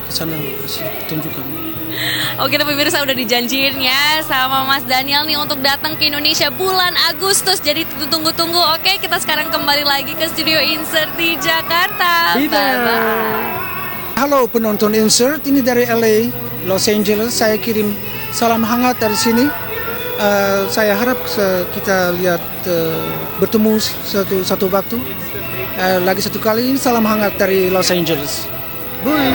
ke sana kasih tunjukkan. Oke, pemirsa udah dijanjiin ya sama Mas Daniel nih untuk datang ke Indonesia bulan Agustus. Jadi tunggu-tunggu. Oke, kita sekarang kembali lagi ke studio Insert di Jakarta. Bye-bye. Halo penonton Insert, ini dari LA, Los Angeles. Saya kirim salam hangat dari sini. Saya harap kita lihat bertemu satu waktu. Lagi satu kali, salam hangat dari Los Angeles. Bye.